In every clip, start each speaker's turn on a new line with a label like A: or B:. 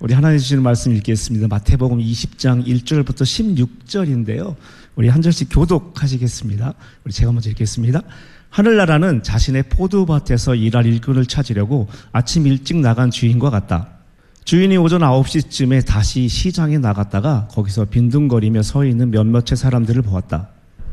A: 우리 하나님 주시는 말씀 읽겠습니다. 마태복음 20장 1절부터 16절인데요. 우리 한 절씩 교독하시겠습니다. 우리 제가 먼저 읽겠습니다. 하늘나라는 자신의 포도밭에서 일할 일꾼을 찾으려고 아침 일찍 나간 주인과 같다. 주인이 오전 9시쯤에 다시 시장에 나갔다가 거기서 빈둥거리며 서 있는 몇몇의 사람들을 보았다.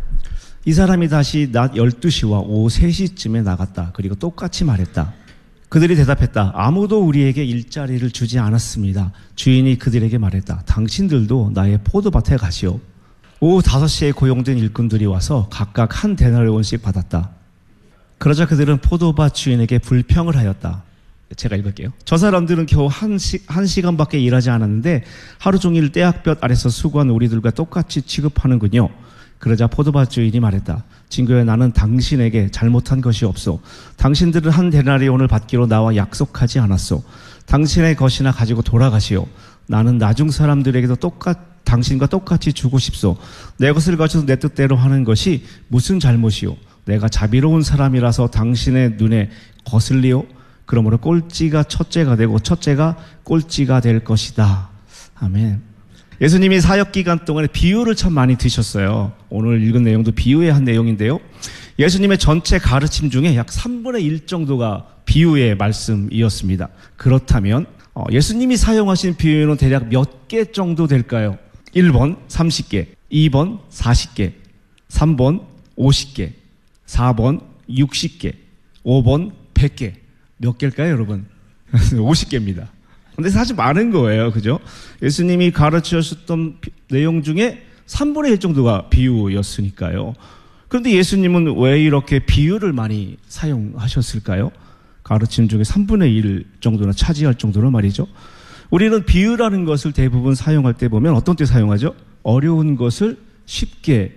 A: 이 사람이 다시 낮 12시와 오후 3시쯤에 나갔다. 그리고 똑같이 말했다. 그들이 대답했다. 아무도 우리에게 일자리를 주지 않았습니다. 주인이 그들에게 말했다. 당신들도 나의 포도밭에 가시오. 오후 5시에 고용된 일꾼들이 와서 각각 한 데나리온씩 받았다. 그러자 그들은 포도밭 주인에게 불평을 하였다. 제가 읽을게요. 저 사람들은 겨우 한 시간밖에 일하지 않았는데 하루 종일 떼약볕 아래서 수고한 우리들과 똑같이 취급하는군요. 그러자 포도밭 주인이 말했다. 친구야, 나는 당신에게 잘못한 것이 없소. 당신들은 한 데나리온을 받기로 나와 약속하지 않았소. 당신의 것이나 가지고 돌아가시오. 나는 나중 사람들에게도 당신과 똑같이 주고 싶소. 내 것을 가져서 내 뜻대로 하는 것이 무슨 잘못이오. 내가 자비로운 사람이라서 당신의 눈에 거슬리오. 그러므로 꼴찌가 첫째가 되고 첫째가 꼴찌가 될 것이다. 아멘. 예수님이 사역기간 동안에 비유를 참 많이 드셨어요. 오늘 읽은 내용도 비유의 한 내용인데요. 예수님의 전체 가르침 중에 약 3분의 1 정도가 비유의 말씀이었습니다. 그렇다면 예수님이 사용하신 비유는 대략 몇 개 정도 될까요? 1번 30개, 2번 40개, 3번 50개, 4번 60개, 5번 100개. 몇 개일까요, 여러분? 50개입니다. 근데 사실 많은 거예요. 그죠? 예수님이 가르쳐 주셨던 내용 중에 3분의 1 정도가 비유였으니까요. 그런데 예수님은 왜 이렇게 비유를 많이 사용하셨을까요? 가르침 중에 3분의 1 정도나 차지할 정도로 말이죠. 우리는 비유라는 것을 대부분 사용할 때 보면 어떤 때 사용하죠? 어려운 것을 쉽게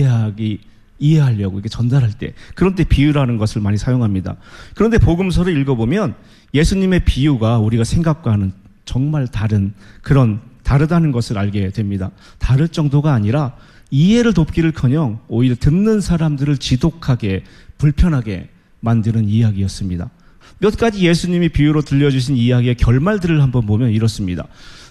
A: 이해하려고 이렇게 전달할 때, 그런 때 비유라는 것을 많이 사용합니다. 그런데 복음서를 읽어보면 예수님의 비유가 우리가 생각과는 정말 다르다는 것을 알게 됩니다. 다를 정도가 아니라 이해를 돕기를커녕 오히려 듣는 사람들을 지독하게 불편하게 만드는 이야기였습니다. 몇 가지 예수님이 비유로 들려주신 이야기의 결말들을 한번 보면 이렇습니다.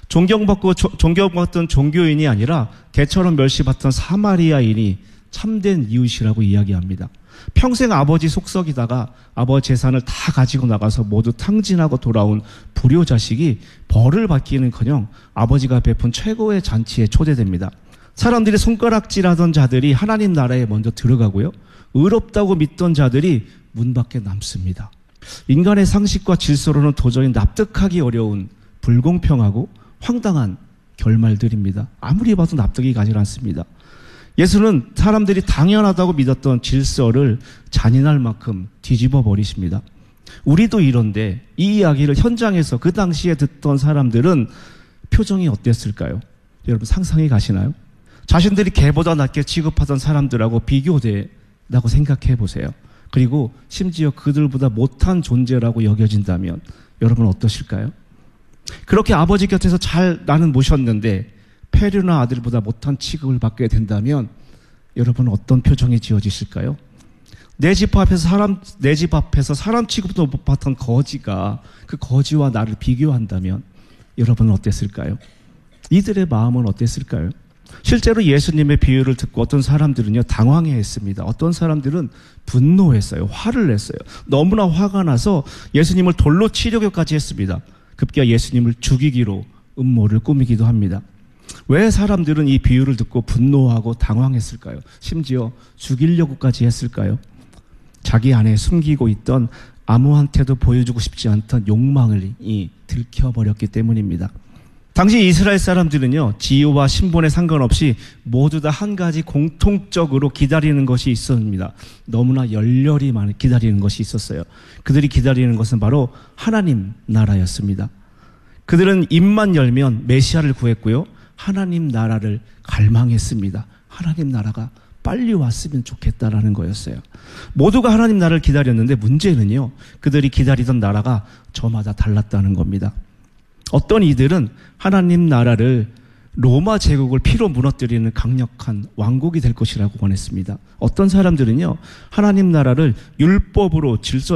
A: 존경받던 종교인이 아니라 개처럼 멸시받던 사마리아인이 참된 이웃이라고 이야기합니다. 평생 아버지 속썩이다가 아버지 재산을 다 가지고 나가서 모두 탕진하고 돌아온 불효자식이 벌을 받기는커녕 아버지가 베푼 최고의 잔치에 초대됩니다. 사람들이 손가락질하던 자들이 하나님 나라에 먼저 들어가고요. 의롭다고 믿던 자들이 문 밖에 남습니다. 인간의 상식과 질서로는 도저히 납득하기 어려운 불공평하고 황당한 결말들입니다. 아무리 봐도 납득이 가지 않습니다. 예수는 사람들이 당연하다고 믿었던 질서를 잔인할 만큼 뒤집어 버리십니다. 우리도 이런데 이 이야기를 현장에서 그 당시에 듣던 사람들은 표정이 어땠을까요? 여러분 상상이 가시나요? 자신들이 개보다 낮게 취급하던 사람들하고 비교된다고 생각해 보세요. 그리고 심지어 그들보다 못한 존재라고 여겨진다면 여러분 어떠실까요? 그렇게 아버지 곁에서 잘 나는 모셨는데 페류나 아들보다 못한 취급을 받게 된다면 여러분 어떤 표정이 지어지실까요? 내 집 앞에서 사람 취급도 못 받던 거지가 그 거지와 나를 비교한다면 여러분은 어땠을까요? 이들의 마음은 어땠을까요? 실제로 예수님의 비유를 듣고 어떤 사람들은요 당황해했습니다. 어떤 사람들은 분노했어요. 화를 냈어요. 너무나 화가 나서 예수님을 돌로 치려고까지 했습니다. 급기야 예수님을 죽이기로 음모를 꾸미기도 합니다. 왜 사람들은 이 비유를 듣고 분노하고 당황했을까요? 심지어 죽이려고까지 했을까요? 자기 안에 숨기고 있던 아무한테도 보여주고 싶지 않던 욕망을 들켜버렸기 때문입니다. 당시 이스라엘 사람들은요 지위와 신분에 상관없이 모두 다 한 가지 공통적으로 기다리는 것이 있었습니다. 너무나 열렬히 기다리는 것이 있었어요. 그들이 기다리는 것은 바로 하나님 나라였습니다. 그들은 입만 열면 메시아를 구했고요 하나님 나라를 갈망했습니다. 하나님 나라가 빨리 왔으면 좋겠다라는 거였어요. 모두가 하나님 나라를 기다렸는데 문제는요 그들이 기다리던 나라가 저마다 달랐다는 겁니다. 어떤 이들은 하나님 나라를 로마 제국을 피로 무너뜨리는 강력한 왕국이 될 것이라고 원했습니다. 어떤 사람들은요 하나님 나라를 율법으로 질서